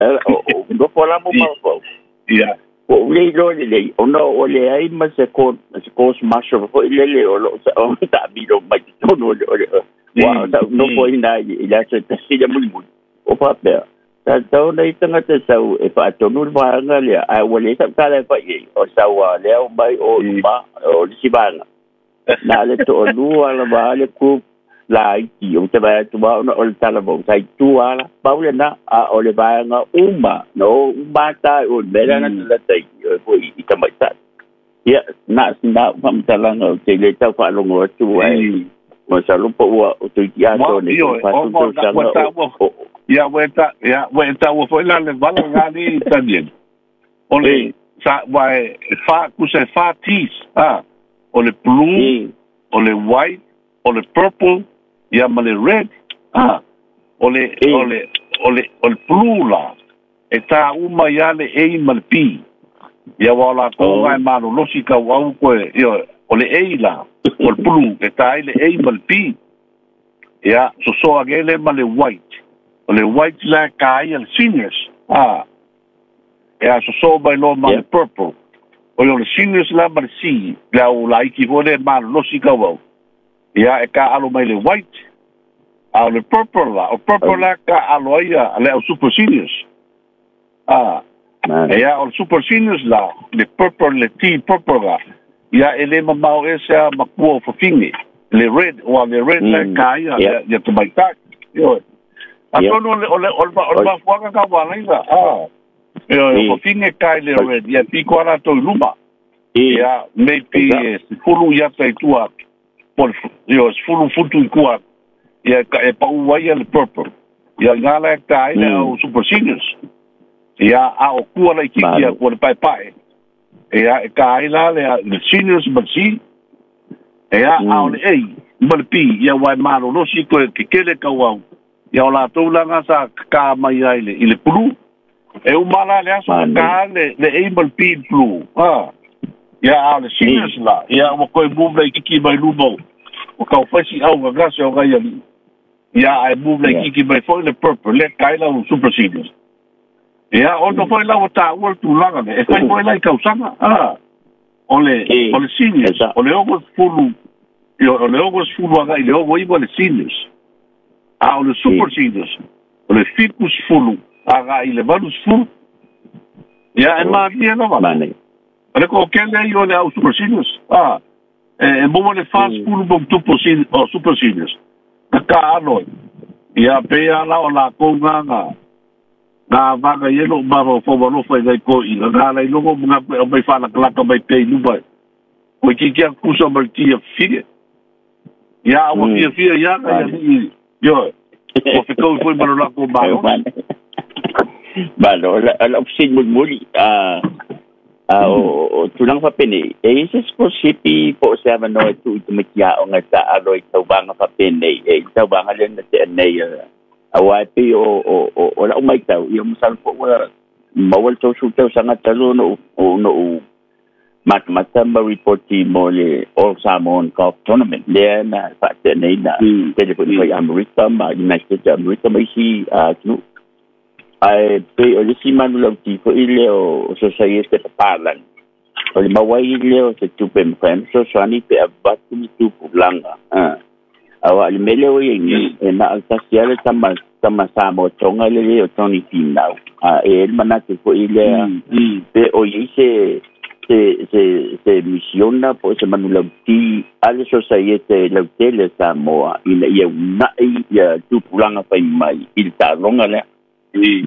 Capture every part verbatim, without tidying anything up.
no pola mo pa ia o le lo le o no o le ai ma se ko se ko smasher fo le le o o ta bi lo mai to no wa no po ina ila se ta si le mu o pa pe ta to nei tanga te sau e fa to no va nga le a o le sa ta le fa i o sa wa le o mai o ba o si ba na le to lu ala ba le ku la i o te ba tu ba no o ta la bo sai tu ala ba le na a o le ba nga uma no ba ta o le na la tai ko i ta mai ta ya na na pam ta la no te le ta fa lo ngo tu ai mo sa lu po o tu ya to ni fa tu to sa no ya weta ya weta o foi la le vala ngani también o le sa vai fa ku se fa tis ah o le blue o le white o le purple ya ma le red ah o le o le o le o le blue la e ta uma ya le e ma le pi ya wala ko ngai ma lo si ka wa ko yo o le e la o le blue e ta le e ma le pi ya so so agele ma le white o le white la kai al seniors ah ya so so by lo ma le purple o le seniors la ma si la o la ki vo le ma lo si ka wa ya e ka alo mai le white a le purple la o purple la ka alo ia le o super seniors ah ya o super seniors la le purple le tea purple la ya ele ma mau esa ma ku fo fini le red o le red la ka ia ya to mai tak yo a tono le ole ole ole ba fuanga ka wala ina ah yo fo fini ka le red ya pi ko ana to luma ya maybe fulu ya tai tua por yo fulu futu kuat ya ka e pa uai le purple ya ngala ka ile o super seniors ya a o ku ala ki ya ko le pai pai ya ka ila le seniors but si ya a o le ei mal pi ya wai malo no si ko ke kele ka wa ya la to la nga sa ka mai ile ile pulu e o mala le aso ka le le ei mal pi pulu ah ya a le seniors la ya o ko move le ki ki mai lumo o ka fasi au ga ga so ga ya ya ai move le ki ki mai for the purple le ka ila o super seniors ya o no foi la o ta o tu la ga e foi foi la ka usanga ah ole ole seniors ole o fulu yo ole o fulu ga ile o i ole seniors a ole super seniors ole ficus fulu aga ile valus fulu ya e ma dia no va bene ale ko kele yo le au super seniors ah e mo le fast fulu bo tu posin o super seniors ka ano ya pe ala o la ko nga na vaga yelo baro fo baro fo dai ko i na la logo nga o mai fa la klaka mai pe nu ba o ki ki ku so mal ti fi ya o fi fi ya ka ya yo o fi ko fo baro la ko ba ba lo la opsin mo muli ah ah o tu lang fa pene e is possible po seven no tu tu mekia o nga sa aloy tau banga fa pene e tau banga len na te nei awai pe o o o la mai tau i mo sal po wa mawal to su tau sanga talo no o no mat matamba reporti mo le all salmon golf tournament le na fa te nei na te po i America ma United States America mai si a tu ai pe o le si manu lo ti ko i le o so sai este parlan o le mawai le o se tu pe mkan so sani pe abatu mi tu pulanga ah awa le mele o yengi e na altasiale tama tama samo tonga le le o toni finau a e el manate ko ile pe o yise se se se misiona po se manula ti ale societe la tele samoa ile ia na ia tu pulanga pai mai il ta longa le i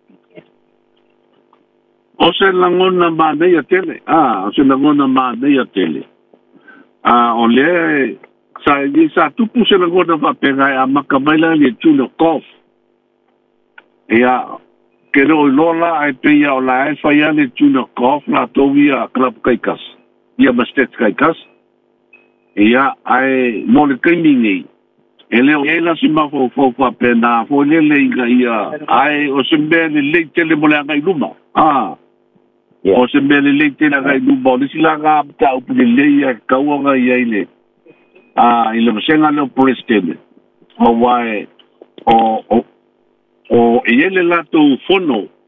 o se langona ma nei tele ah o se langona ma nei tele ah o le sa ni sa tu puse la gorda va pega a makamela le chulo kof ya que no lola ai pe ya la ai fa ya le chulo kof la tovia club kaikas ya mastet kaikas ya ai mo le cleaning ele o ela si ma fo fo fa pena fo le le ya ai o se bene le tele mo la ngai luma ah o se bene le tele ngai luma le si la ga ta u le ya ka wa ngai ya ile ah ile msenga le president o wai o o o ele la tu fono